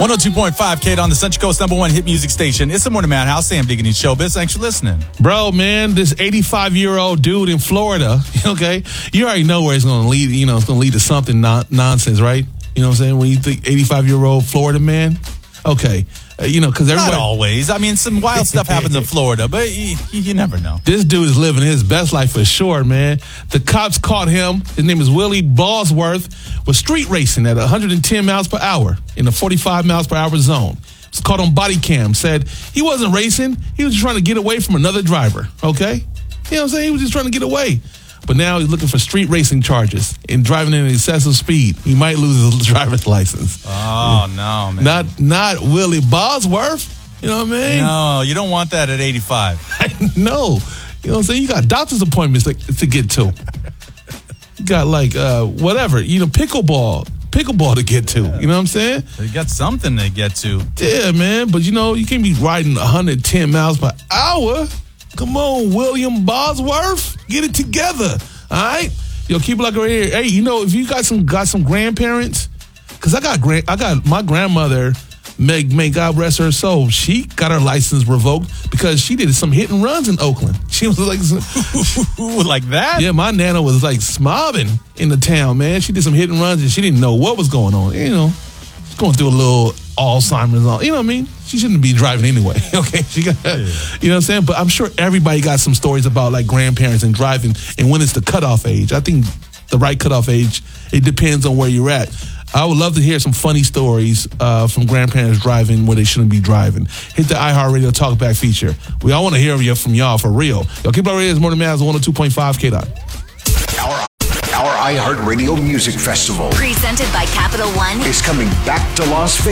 102.5 Kate on the Central Coast #1 hit music station. It's the Morning Madhouse. Sam Diggity Showbiz. Thanks for listening. Bro, man, this 85-year-old dude in Florida, okay, you already know where it's going to lead. You know, it's going to lead to something nonsense, right? You know what I'm saying? When you think 85-year-old Florida man, okay, because everybody. Not always. I mean, some wild stuff happens in Florida, but you never know. This dude is living his best life for sure, man. The cops caught him. His name is Willie Bosworth, was street racing at 110 miles per hour in the 45 miles per hour zone. He was caught on body cam. Said he wasn't racing. He was just trying to get away from another driver, okay? You know what I'm saying? He was just trying to get away. But now he's looking for street racing charges and driving at excessive speed. He might lose his driver's license. Oh, no, man. Not Willie Bosworth. You know what I mean? No, you don't want that at 85. No. You know what I'm saying? You got doctor's appointments to get to. You got whatever, pickleball to get to. You know what I'm saying? You got something to get to. Yeah, man. But, you can't be riding 110 miles per hour. Come on, William Bosworth. Get it together. All right? Yo, keep it like right here. Hey, if you got some grandparents, because I got my grandmother, May God rest her soul, she got her license revoked because she did some hit and runs in Oakland. She was like, like that? Yeah, my nana was like smobbing in the town, man. She did some hit and runs and she didn't know what was going on. She's going through a little Alzheimer's. You know what I mean? She shouldn't be driving anyway. Okay, you know what I'm saying? But I'm sure everybody got some stories about like grandparents and driving and when it's the cutoff age. I think the right cutoff age, it depends on where you're at. I would love to hear some funny stories from grandparents driving where they shouldn't be driving. Hit the iHeartRadio Talkback feature. We all want to hear from y'all for real. Yo, keep it right here. It's Morning Madhouse 102.5 K-Dot. Our iHeartRadio Music Festival, presented by Capital One, is coming back to Las Vegas.